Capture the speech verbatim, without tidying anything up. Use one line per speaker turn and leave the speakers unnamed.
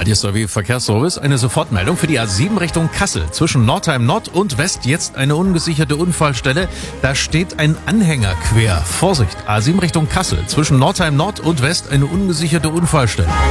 Radio S W Verkehrsservice, eine Sofortmeldung für die A sieben Richtung Kassel. Zwischen Nordheim Nord und West jetzt eine ungesicherte Unfallstelle. Da steht ein Anhänger quer. Vorsicht, A sieben Richtung Kassel. Zwischen Nordheim Nord und West eine ungesicherte Unfallstelle.